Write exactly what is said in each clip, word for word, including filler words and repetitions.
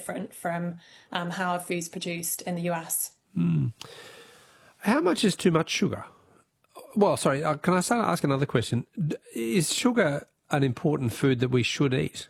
different from um, how our food's produced in the U S. Mm. How much is too much sugar? Well, sorry, uh, can I start ask another question? Is sugar an important food that we should eat?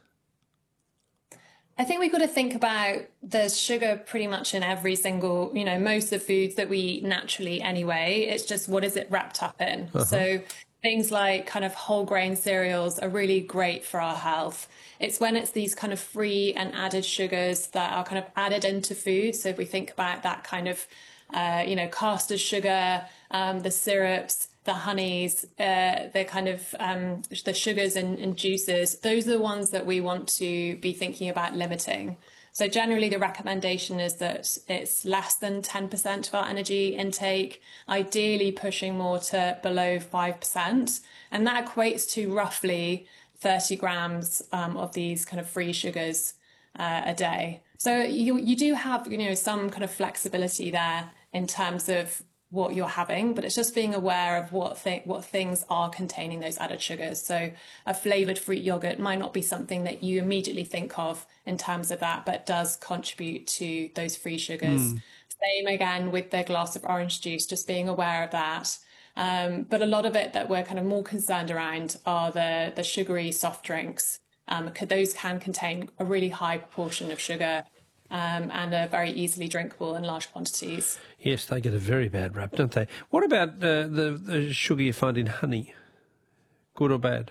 I think we've got to think about there's sugar pretty much in every single, you know, most of the foods that we eat naturally anyway. It's just what is it wrapped up in? Uh-huh. So things like kind of whole grain cereals are really great for our health. It's when it's these kind of free and added sugars that are kind of added into food. So if we think about that kind of, uh, you know, caster sugar, um, the syrups, the honeys, uh, the kind of um, the sugars and, and juices, those are the ones that we want to be thinking about limiting. So generally the recommendation is that it's less than ten percent of our energy intake, ideally pushing more to below five percent. And that equates to roughly thirty grams um, of these kind of free sugars uh, a day. So you, you do have, you know, some kind of flexibility there in terms of what you're having, but it's just being aware of what th- what things are containing those added sugars. So a flavoured fruit yogurt might not be something that you immediately think of in terms of that, but does contribute to those free sugars. Mm. Same again with the glass of orange juice, just being aware of that. Um, but a lot of it that we're kind of more concerned around are the, the sugary soft drinks. Um, those can contain a really high proportion of sugar. Um, and are very easily drinkable in large quantities. Yes, they get a very bad rap, don't they? What about uh, the, the sugar you find in honey? Good or bad?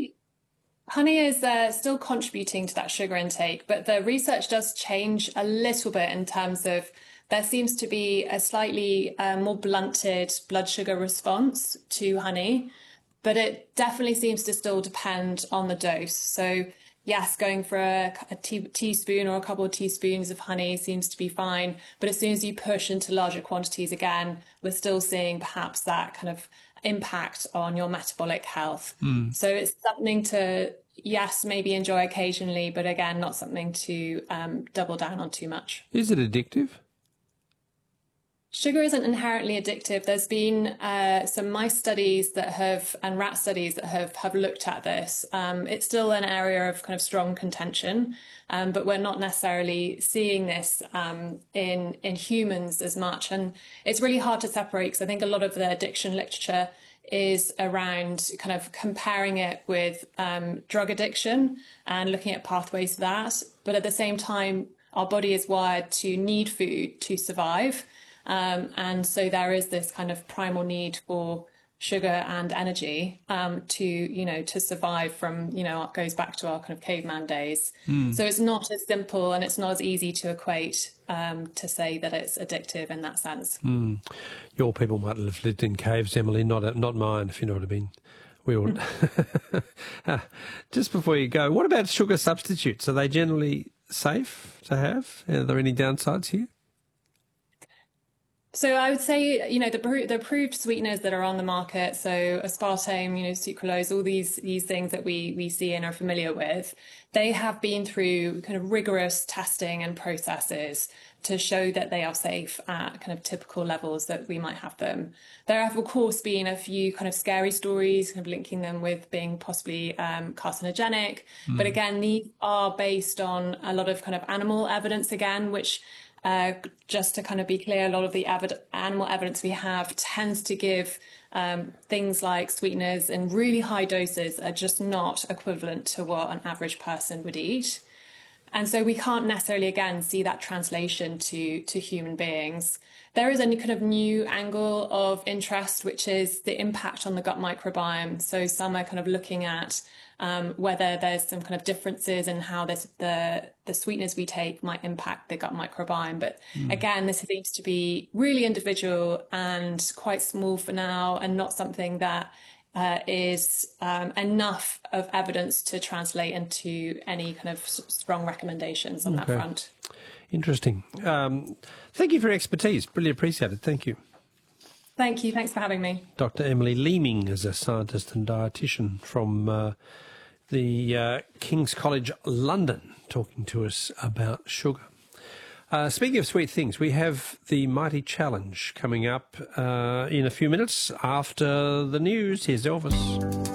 Honey is uh, still contributing to that sugar intake, but the research does change a little bit in terms of there seems to be a slightly uh, more blunted blood sugar response to honey, but it definitely seems to still depend on the dose. So yes, going for a, a tea, teaspoon or a couple of teaspoons of honey seems to be fine. But as soon as you push into larger quantities again, we're still seeing perhaps that kind of impact on your metabolic health. Mm. So it's something to, yes, maybe enjoy occasionally, but again, not something to um, double down on too much. Is it addictive? Sugar isn't inherently addictive. There's been uh, some mice studies that have, and rat studies that have, have looked at this. Um, it's still an area of kind of strong contention, um, but we're not necessarily seeing this um, in, in humans as much. And it's really hard to separate because I think a lot of the addiction literature is around kind of comparing it with um, drug addiction and looking at pathways to that. But at the same time, our body is wired to need food to survive. Um, and so there is this kind of primal need for sugar and energy um, to, you know, to survive from, you know, it goes back to our kind of caveman days. Mm. So it's not as simple and it's not as easy to equate um, to say that it's addictive in that sense. Mm. Your people might have lived in caves, Emily, not not mine, if you know what I mean. We all... Just before you go, what about sugar substitutes? Are they generally safe to have? Are there any downsides here? So I would say, you know, the, the approved sweeteners that are on the market, so aspartame, you know, sucralose, all these these things that we we see and are familiar with, they have been through kind of rigorous testing and processes to show that they are safe at kind of typical levels that we might have them. There have, of course, been a few kind of scary stories, kind of linking them with being possibly um, carcinogenic. Mm. But again, these are based on a lot of kind of animal evidence again, which Uh, just to kind of be clear, a lot of the evid- animal evidence we have tends to give um, things like sweeteners in really high doses are just not equivalent to what an average person would eat. And so we can't necessarily, again, see that translation to, to human beings. There is a kind of new angle of interest, which is the impact on the gut microbiome. So some are kind of looking at um, whether there's some kind of differences in how this, the, the sweeteners we take might impact the gut microbiome. But mm. again, this seems to be really individual and quite small for now and not something that Uh, is um, enough of evidence to translate into any kind of strong recommendations on okay. that front. Interesting. Um, thank you for your expertise. Really appreciate it. Thank you. Thank you. Thanks for having me. Doctor Emily Leeming is a scientist and dietitian from uh, the uh, King's College London talking to us about sugar. Uh, speaking of sweet things, we have the Mighty Challenge coming up uh, in a few minutes after the news. Here's Elvis.